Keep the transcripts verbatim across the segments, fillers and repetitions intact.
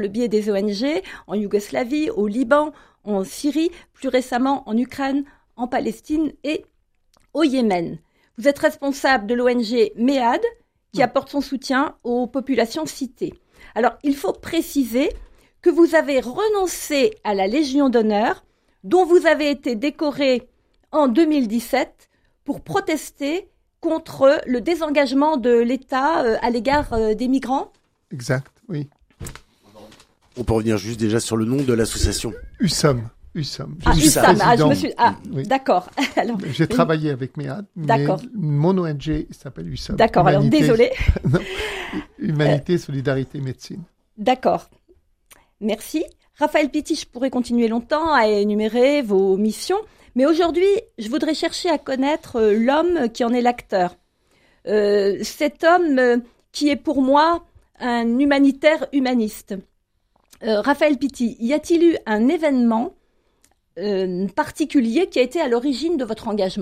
le biais des O N G en Yougoslavie, au Liban, en Syrie, plus récemment en Ukraine, en Palestine et au Yémen. Vous êtes responsable de l'O N G MEAD, qui oui. apporte son soutien aux populations citées. Alors, il faut préciser que vous avez renoncé à la Légion d'honneur, dont vous avez été décoré en deux mille dix-sept pour protester contre le désengagement de l'État à l'égard des migrants. Exact, oui. On peut revenir juste déjà sur le nom de l'association. U S A M. U S A M. Ah, U S A M. Ah, je me suis... ah oui. D'accord. Alors, j'ai travaillé avec MEAD, mais mon O N G s'appelle U S A M. D'accord, Humanité... alors désolé. non, Humanité, Solidarité, Médecine. D'accord. Merci. Raphaël Pitti, je pourrais continuer longtemps à énumérer vos missions, mais aujourd'hui, je voudrais chercher à connaître l'homme qui en est l'acteur. Euh, cet homme euh, qui est pour moi un humanitaire humaniste. Euh, Raphaël Pitti, y a-t-il eu un événement euh, particulier qui a été à l'origine de votre engagement ?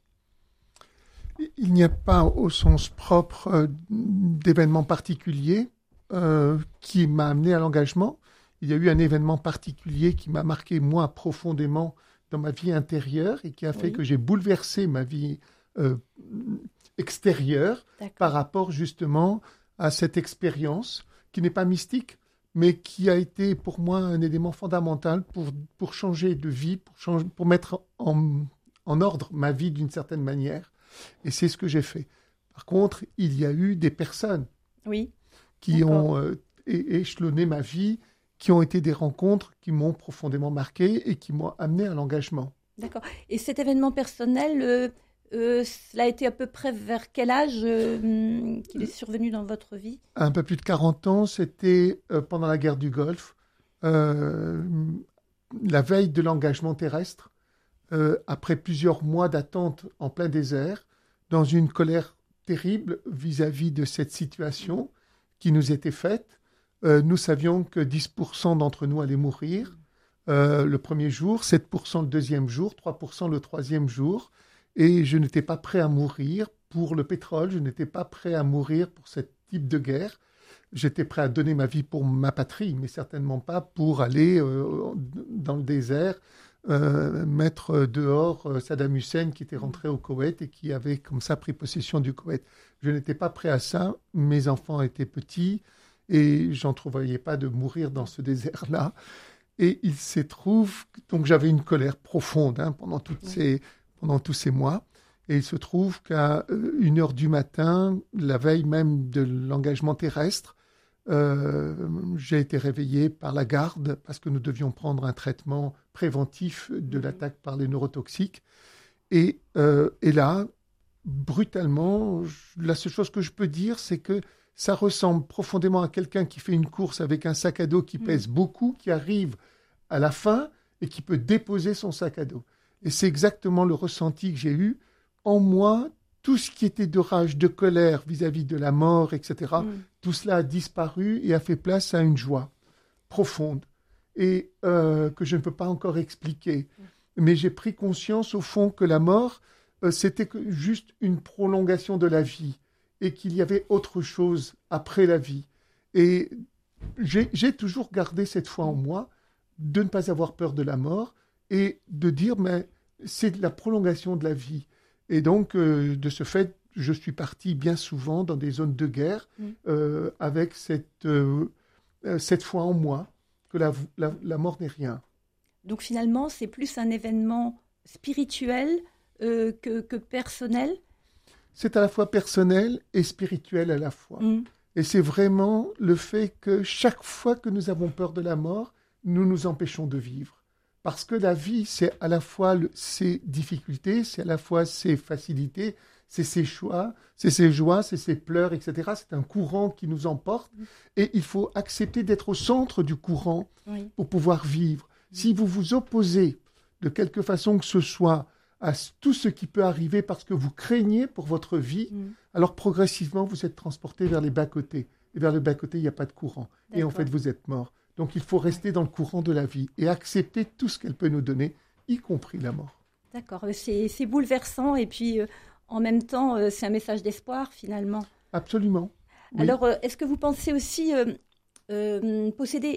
Il n'y a pas, au sens propre, euh, d'événement particulier euh, qui m'a amené à l'engagement. Il y a eu un événement particulier qui m'a marqué, moi, profondément dans ma vie intérieure et qui a fait oui. que j'ai bouleversé ma vie euh, extérieure D'accord. par rapport, justement, à cette expérience qui n'est pas mystique, mais qui a été pour moi un élément fondamental pour, pour changer de vie, pour, changer, pour mettre en, en ordre ma vie d'une certaine manière. Et c'est ce que j'ai fait. Par contre, il y a eu des personnes oui. qui D'accord. ont euh, échelonné ma vie, qui ont été des rencontres qui m'ont profondément marqué et qui m'ont amené à l'engagement. D'accord. Et cet événement personnel, euh, euh, cela a été à peu près vers quel âge euh, qu'il est survenu dans votre vie ? Un peu plus de quarante ans, c'était euh, pendant la guerre du Golfe, euh, la veille de l'engagement terrestre, euh, après plusieurs mois d'attente en plein désert, dans une colère terrible vis-à-vis de cette situation qui nous était faite. Euh, nous savions que dix pour cent d'entre nous allaient mourir euh, le premier jour, sept pour cent le deuxième jour, trois pour cent le troisième jour. Et je n'étais pas prêt à mourir pour le pétrole, je n'étais pas prêt à mourir pour ce type de guerre. J'étais prêt à donner ma vie pour ma patrie, mais certainement pas pour aller euh, dans le désert, euh, mettre dehors euh, Saddam Hussein qui était rentré au Koweït et qui avait comme ça pris possession du Koweït. Je n'étais pas prêt à ça, mes enfants étaient petits, et j'entrevoyais pas de mourir dans ce désert-là. Et il se trouve... Donc j'avais une colère profonde hein, pendant, toutes ces, pendant tous ces mois. Et il se trouve qu'à une heure du matin, la veille même de l'engagement terrestre, euh, j'ai été réveillé par la garde parce que nous devions prendre un traitement préventif de l'attaque par les neurotoxiques. Et, euh, et là, brutalement, la seule chose que je peux dire, c'est que ça ressemble profondément à quelqu'un qui fait une course avec un sac à dos qui pèse mmh. beaucoup, qui arrive à la fin et qui peut déposer son sac à dos. Et c'est exactement le ressenti que j'ai eu. En moi, tout ce qui était de rage, de colère vis-à-vis de la mort, et cetera, mmh. tout cela a disparu et a fait place à une joie profonde et euh, que je ne peux pas encore expliquer. Mmh. Mais j'ai pris conscience, au fond, que la mort, euh, c'était que juste une prolongation de la vie. Et qu'il y avait autre chose après la vie. Et j'ai, j'ai toujours gardé cette foi en moi de ne pas avoir peur de la mort et de dire, mais c'est la prolongation de la vie. Et donc, euh, de ce fait, je suis parti bien souvent dans des zones de guerre mmh. euh, avec cette, euh, cette foi en moi que la, la, la mort n'est rien. Donc finalement, c'est plus un événement spirituel euh, que, que personnel ? C'est à la fois personnel et spirituel à la fois. Mmh. Et c'est vraiment le fait que chaque fois que nous avons peur de la mort, nous nous empêchons de vivre. Parce que la vie, c'est à la fois le, ses difficultés, c'est à la fois ses facilités, c'est ses choix, c'est ses joies, c'est ses pleurs, et cetera. C'est un courant qui nous emporte. Mmh. Et il faut accepter d'être au centre du courant oui. pour pouvoir vivre. Mmh. Si vous vous opposez de quelque façon que ce soit à tout ce qui peut arriver parce que vous craignez pour votre vie, mmh. alors progressivement, vous êtes transporté vers les bas-côtés. Et vers le bas-côté, il n'y a pas de courant. D'accord. Et en fait, vous êtes mort. Donc, il faut rester dans le courant de la vie et accepter tout ce qu'elle peut nous donner, y compris la mort. D'accord. C'est, c'est bouleversant et puis, euh, en même temps, euh, c'est un message d'espoir, finalement. Absolument. Oui. Alors, euh, est-ce que vous pensez aussi euh, euh, posséder